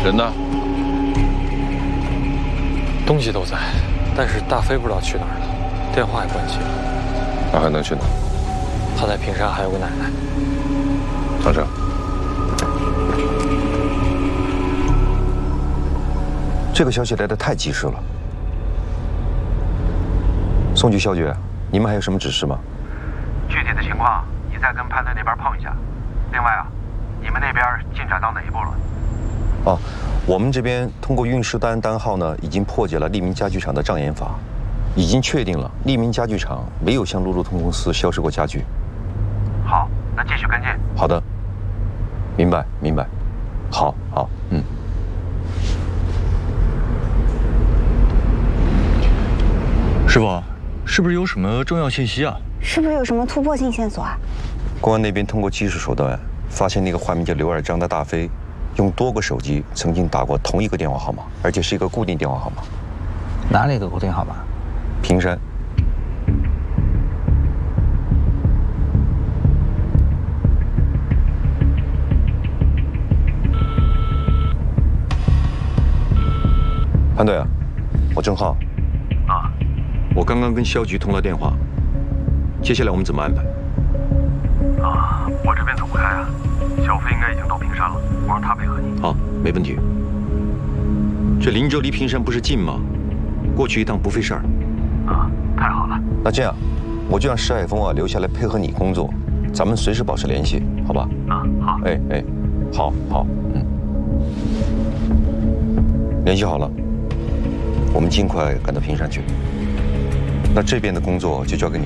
人呢？ 东西都在，但是大飞不知道去哪儿了，电话也关机了。 那还能去哪？ 他在平山还有个奶奶。 上车。 这个消息来得太及时了。宋局肖局，你们还有什么指示吗？ 具体的情况你再跟潘队那边碰一下。另外啊，你们那边进展到哪一步了？ 哦，我们这边通过运输单号呢，已经破解了利民家具厂的障眼法，已经确定了利民家具厂没有向路路通公司销售过家具。 好，那继续跟进。 好的，明白明白。好，嗯。 师傅，是不是有什么重要信息啊？ 是不是有什么突破性线索啊？ 公安那边通过技术手段发现那个化名叫刘二章的大飞，用多个手机曾经打过同一个电话号码，而且是一个固定电话号码。 哪里的固定号码？ 平山。潘队啊，我郑浩。 啊。 我刚刚跟肖局通了电话，接下来我们怎么安排？ 啊，我这边走不开啊。小飞应该已经到平山了，我让他配合你。 好，没问题。这林州离平山不是近吗？过去一趟不费事儿。 啊，太好了。 那这样，我就让石海峰留下来配合你工作，咱们随时保持联系，好吧？ 啊，好。 好，联系好了，我们尽快赶到平山去。那这边的工作就交给你。